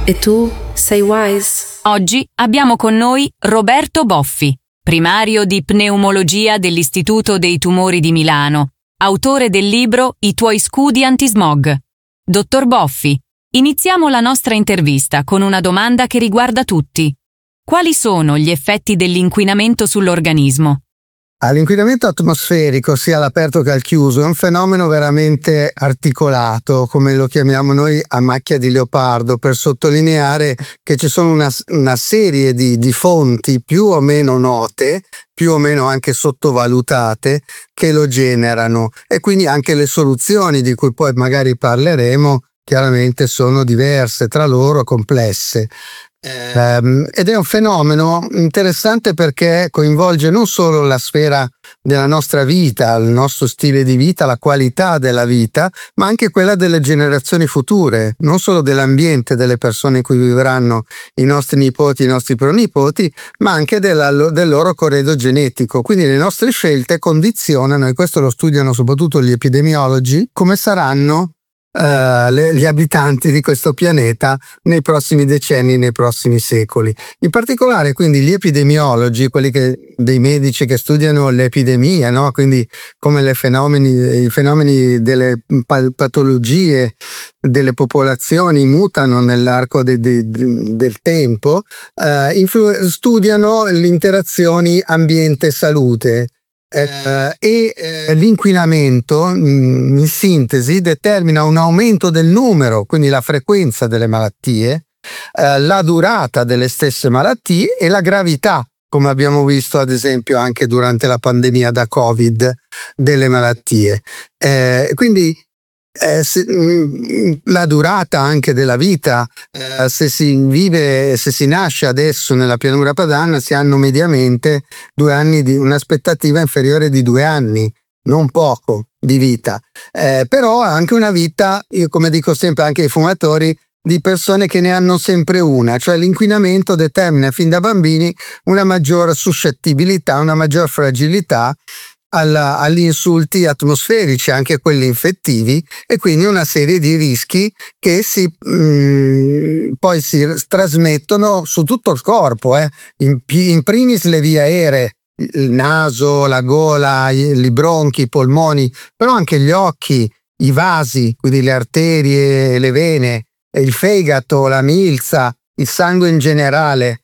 E tu sei wise? Oggi abbiamo con noi Roberto Boffi, primario di pneumologia dell'Istituto dei Tumori di Milano, autore del libro I tuoi scudi antismog. Dottor Boffi, iniziamo la nostra intervista con una domanda che riguarda tutti. Quali sono gli effetti dell'inquinamento sull'organismo? L'inquinamento atmosferico, sia all'aperto che al chiuso, è un fenomeno veramente articolato, come lo chiamiamo noi a macchia di leopardo, per sottolineare che ci sono una serie di fonti più o meno note, più o meno anche sottovalutate, che lo generano, e quindi anche le soluzioni di cui poi magari parleremo chiaramente sono diverse tra loro, complesse. Ed è un fenomeno interessante perché coinvolge non solo la sfera della nostra vita, il nostro stile di vita, la qualità della vita, ma anche quella delle generazioni future, non solo dell'ambiente, delle persone in cui vivranno i nostri nipoti, i nostri pronipoti, ma anche del loro corredo genetico. Quindi le nostre scelte condizionano, e questo lo studiano soprattutto gli epidemiologi, come saranno gli abitanti di questo pianeta nei prossimi decenni, nei prossimi secoli. In particolare quindi gli epidemiologi, dei medici che studiano le epidemie, no? Quindi come i fenomeni delle patologie delle popolazioni mutano nell'arco del tempo, studiano le interazioni ambiente-salute. L'inquinamento, in sintesi, determina un aumento del numero, quindi la frequenza delle malattie, la durata delle stesse malattie e la gravità, come abbiamo visto ad esempio anche durante la pandemia da Covid, delle malattie. La durata anche della vita, se si nasce adesso nella pianura padana, si hanno mediamente 2 anni di un'aspettativa inferiore di 2 anni, non poco di vita, però anche una vita, io come dico sempre anche ai fumatori, di persone che ne hanno sempre una, cioè l'inquinamento determina fin da bambini una maggior suscettibilità, una maggior fragilità agli insulti atmosferici, anche quelli infettivi, e quindi una serie di rischi che poi si trasmettono su tutto il corpo, in primis le vie aeree, il naso, la gola, i bronchi, i polmoni, però anche gli occhi, i vasi, quindi le arterie, le vene, il fegato, la milza, il sangue in generale,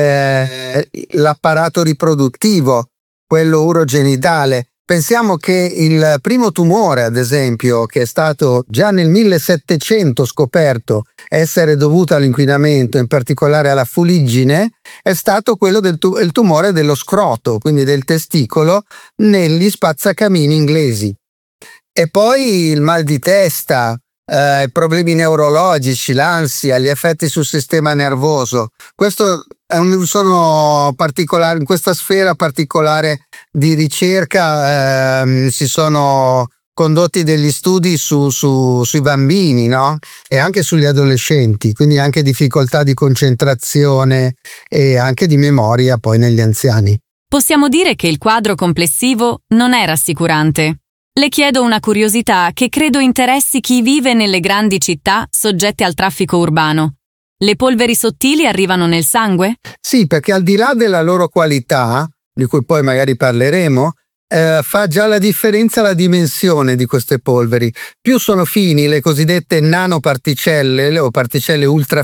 l'apparato riproduttivo, quello urogenitale. Pensiamo che il primo tumore, ad esempio, che è stato già nel 1700 scoperto essere dovuto all'inquinamento, in particolare alla fuliggine, è stato quello il tumore dello scroto, quindi del testicolo, negli spazzacamini inglesi. E poi il mal di testa, i problemi neurologici, l'ansia, gli effetti sul sistema nervoso. Questo sono particolari, in questa sfera particolare di ricerca si sono condotti degli studi sui bambini, no? E anche sugli adolescenti, quindi anche difficoltà di concentrazione e anche di memoria poi negli anziani. Possiamo dire che il quadro complessivo non è rassicurante. Le chiedo una curiosità che credo interessi chi vive nelle grandi città soggette al traffico urbano. Le polveri sottili arrivano nel sangue? Sì, perché al di là della loro qualità, di cui poi magari parleremo, fa già la differenza la dimensione di queste polveri. Più sono fini, le cosiddette nanoparticelle o particelle ultra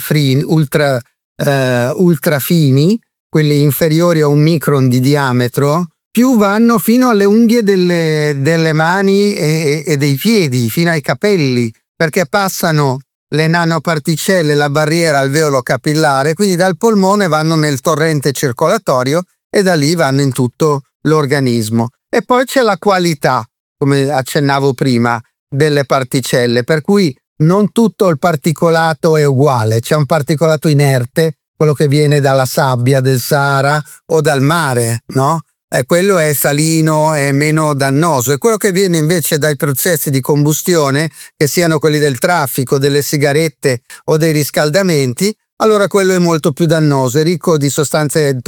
fini, quelli inferiori a 1 micron di diametro, più vanno fino alle unghie delle mani e dei piedi, fino ai capelli, perché passano le nanoparticelle, la barriera alveolo capillare, quindi dal polmone vanno nel torrente circolatorio e da lì vanno in tutto l'organismo. E poi c'è la qualità, come accennavo prima, delle particelle, per cui non tutto il particolato è uguale. C'è un particolato inerte, quello che viene dalla sabbia del Sahara o dal mare, no? Quello è salino, è meno dannoso, e quello che viene invece dai processi di combustione, che siano quelli del traffico, delle sigarette o dei riscaldamenti, allora quello è molto più dannoso, è ricco di sostanze